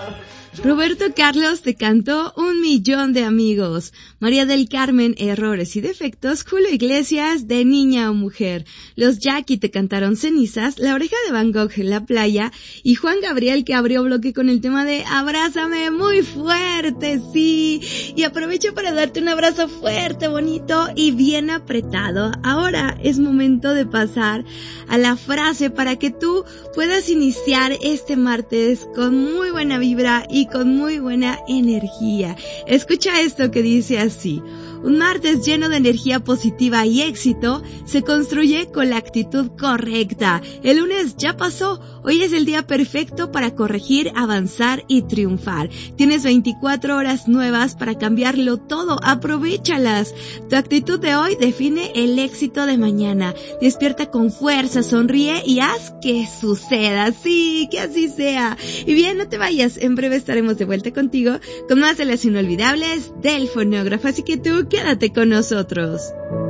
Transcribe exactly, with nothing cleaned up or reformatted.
Roberto Carlos te cantó Un millón de amigos. María del Carmen, Errores y defectos. Julio Iglesias, De niña o mujer. Los Jackie te cantaron Cenizas. La oreja de Van Gogh en la playa. Y Juan Gabriel, que abrió bloque con el tema de Abrázame muy fuerte, sí. Y aprovecho para darte un abrazo fuerte, bonito y bien apretado. Ahora es momento de pasar a la frase para que tú puedas iniciar este martes con muy buena vibra y con muy buena energía. Escucha esto que dice así: un martes lleno de energía positiva y éxito se construye con la actitud correcta. El lunes ya pasó, hoy es el día perfecto para corregir, avanzar y triunfar. Tienes veinticuatro horas nuevas para cambiarlo todo, aprovéchalas. Tu actitud de hoy define el éxito de mañana. Despierta con fuerza, sonríe y haz que suceda, sí, que así sea. Y bien, no te vayas, en breve estaremos de vuelta contigo con más de las inolvidables del fonógrafo, así que tú quédate con nosotros.